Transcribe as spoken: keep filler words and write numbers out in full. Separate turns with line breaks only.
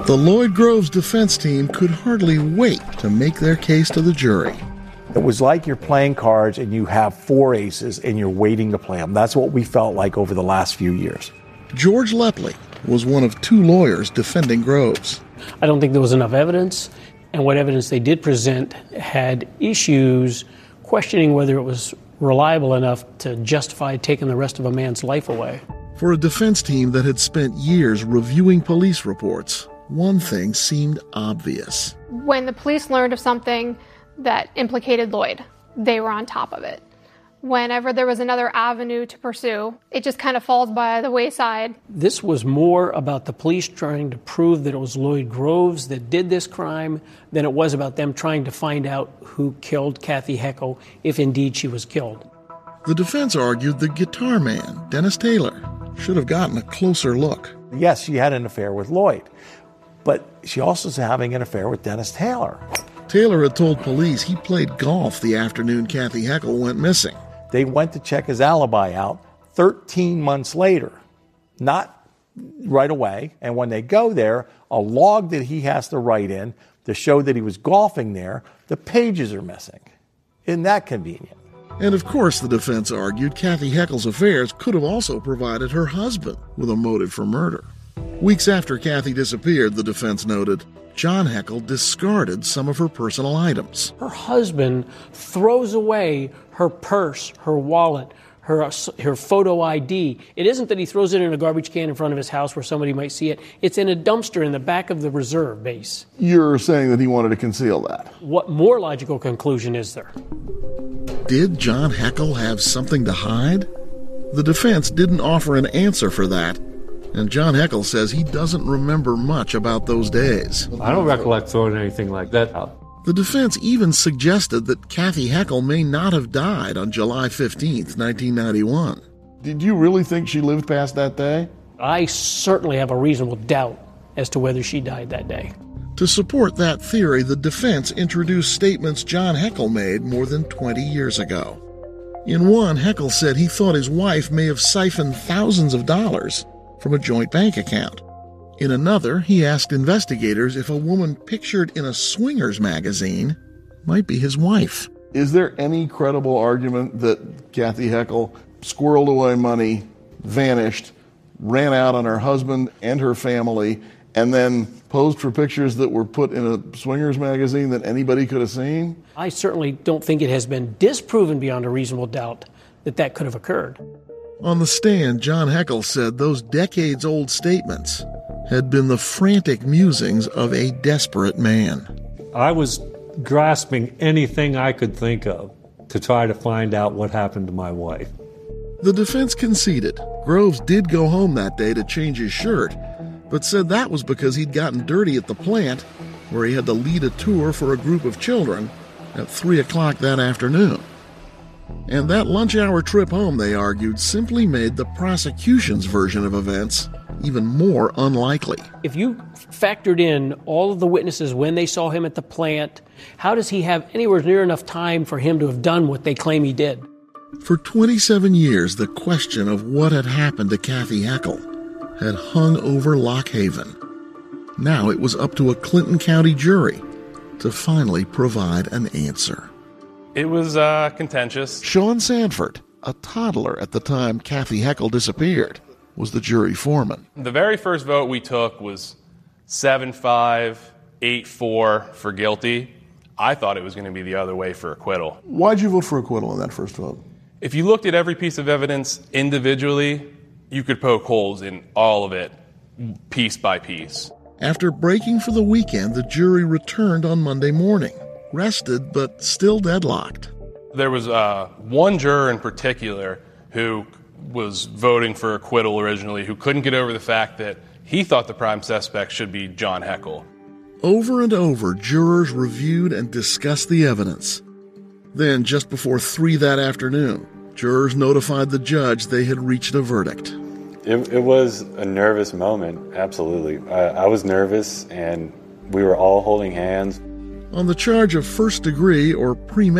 The Lloyd Groves defense team could hardly wait to make their case to the jury.
It was like you're playing cards and you have four aces and you're waiting to play them. That's what we felt like over the last few years.
George Lepley was one of two lawyers defending Groves.
I don't think there was enough evidence, and what evidence they did present had issues questioning whether it was reliable enough to justify taking the rest of a man's life away.
For a defense team that had spent years reviewing police reports, one thing seemed obvious.
When the police learned of something that implicated Lloyd, they were on top of it. Whenever there was another avenue to pursue, it just kind of falls by the wayside.
This was more about the police trying to prove that it was Lloyd Groves that did this crime than it was about them trying to find out who killed Kathy Heckel, if indeed she was killed.
The defense argued the guitar man, Dennis Taylor, should have gotten a closer look.
Yes, she had an affair with Lloyd, but she also was having an affair with Dennis Taylor.
Taylor had told police he played golf the afternoon Kathy Heckel went missing.
They went to check his alibi out thirteen months later, not right away. And when they go there, a log that he has to write in to show that he was golfing there, the pages are missing. Isn't that convenient?
And of course, the defense argued Kathy Heckel's affairs could have also provided her husband with a motive for murder. Weeks after Kathy disappeared, the defense noted, John Heckel discarded some of her personal items.
Her husband throws away her purse, her wallet, her her photo I D. It isn't that he throws it in a garbage can in front of his house where somebody might see it. It's in a dumpster in the back of the reserve base.
You're saying that he wanted to conceal that.
What more logical conclusion is there?
Did John Heckel have something to hide? The defense didn't offer an answer for that, and John Heckel says he doesn't remember much about those days.
I don't recollect throwing anything like that out.
The defense even suggested that Kathy Heckel may not have died on July fifteenth, nineteen ninety-one.
Did you really think she lived past that day?
I certainly have a reasonable doubt as to whether she died that day.
To support that theory, the defense introduced statements John Heckel made more than twenty years ago. In one, Heckel said he thought his wife may have siphoned thousands of dollars from a joint bank account. In another, he asked investigators if a woman pictured in a swingers magazine might be his wife.
Is there any credible argument that Kathy Heckel squirreled away money, vanished, ran out on her husband and her family, and then posed for pictures that were put in a swingers magazine that anybody could have seen?
I certainly don't think it has been disproven beyond a reasonable doubt that that could have occurred.
On the stand, John Heckel said those decades-old statements had been the frantic musings of a desperate man.
I was grasping anything I could think of to try to find out what happened to my wife.
The defense conceded Groves did go home that day to change his shirt, but said that was because he'd gotten dirty at the plant, where he had to lead a tour for a group of children at three o'clock that afternoon. And that lunch hour trip home, they argued, simply made the prosecution's version of events even more unlikely.
If you factored in all of the witnesses when they saw him at the plant, how does he have anywhere near enough time for him to have done what they claim he did?
For twenty-seven years, the question of what had happened to Kathy Heckel had hung over Lock Haven. Now it was up to a Clinton County jury to finally provide an answer.
It was uh, contentious.
Sean Sanford, a toddler at the time Kathy Heckel disappeared, was the jury foreman.
The very first vote we took was seven five, eight four for guilty. I thought it was going to be the other way for acquittal.
Why'd you vote for acquittal in that first vote?
If you looked at every piece of evidence individually, you could poke holes in all of it, piece by piece.
After breaking for the weekend, the jury returned on Monday morning, rested but still deadlocked.
There was uh, one juror in particular who was voting for acquittal originally, who couldn't get over the fact that he thought the prime suspect should be John Heckel.
Over and over, jurors reviewed and discussed the evidence. Then, just before three that afternoon, jurors notified the judge they had reached a verdict.
It, it was a nervous moment, absolutely. I, I was nervous, and we were all holding hands.
On the charge of first degree or premeditated